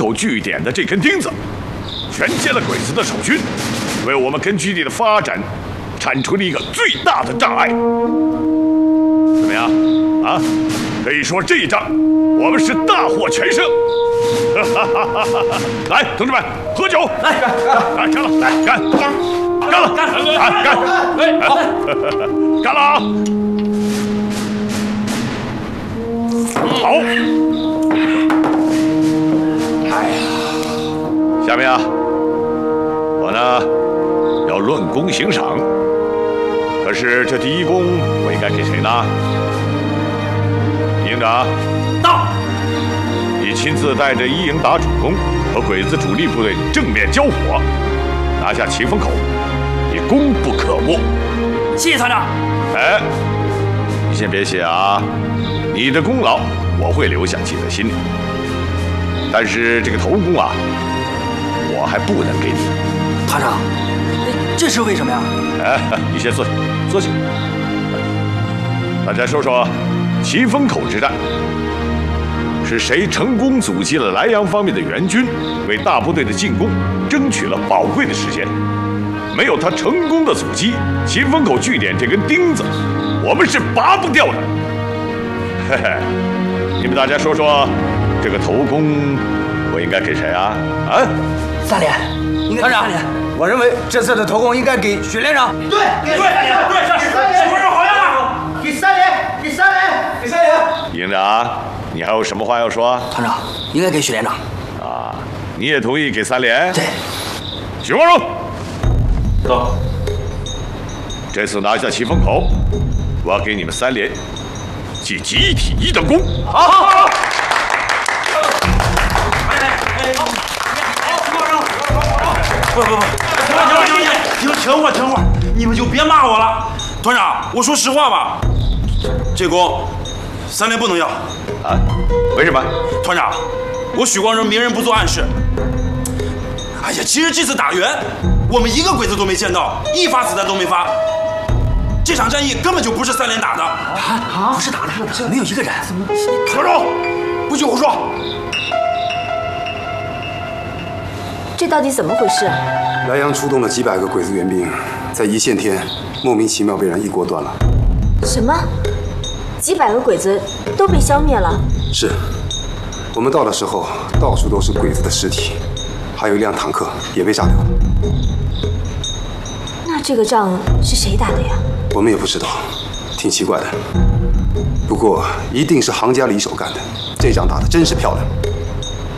口据点的这根钉子，全歼了鬼子的守军，为我们根据地的发展铲除了一个最大的障碍。怎么样？啊，可以说这一仗我们是大获全胜。来，同志们，喝酒！来，干了！来，干！干了！干！哎，好，干了啊！好。哎呀，下面啊，我呢要论功行赏。可是这第一功我应该给谁呢？营长，到！你亲自带着一营打主攻，和鬼子主力部队正面交火，拿下奇峰口，你功不可没。 谢谢团长。 哎，你先别谢啊，你的功劳我会留下记在心里。但是这个头功啊，我还不能给你。 团长，这是为什么呀？ 哎，你先坐下，坐下。大家说说，奇峰口之战是谁成功阻击了莱阳方面的援军，为大部队的进攻争取了宝贵的时间。没有他成功的阻击，奇峰口据点这根钉子，我们是拔不掉的。嘿嘿，你们大家说说，这个头功我应该给谁啊？啊， 三连，应该团长， 我认为这次的头功应该给许连长。 对，是不是好样的？ 给三连，给三连，给三连。 营长，你还有什么话要说？ 团长，应该给许连长。 啊，你也同意给三连？ 对。 许光荣， 走。 这次拿下奇峰口，我要给你们三连记集体一等功。 好。 不，停会儿，你们就别骂我了。团长，我说实话吧，这功三连不能要。 啊？为什么？ 团长，我许光荣明人不做暗事。哎呀，其实这次打援，我们一个鬼子都没见到，一发子弹都没发。这场战役根本就不是三连打的。 啊，不是打的，没有一个人。 何忠，不许胡说！ 这到底怎么回事？ 莱阳出动了几百个鬼子援兵，在一线天莫名其妙被人一锅端了。 什么？几百个鬼子都被消灭了？ 是，我们到的时候，到处都是鬼子的尸体，还有一辆坦克也被炸掉了。 那这个仗是谁打的呀？ 我们也不知道，挺奇怪的。不过一定是行家里手干的，这仗打得真是漂亮。